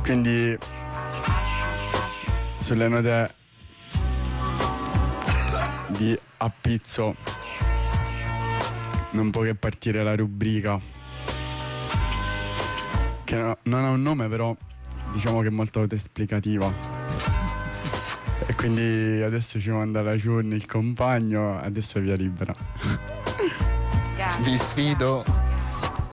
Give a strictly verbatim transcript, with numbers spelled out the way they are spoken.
Quindi sulle note di Appizzo non può che partire la rubrica che no, non ha un nome, però diciamo che è molto autoesplicativa. E quindi adesso ci manda la Giorni, il compagno, adesso è via libera. Vi sfido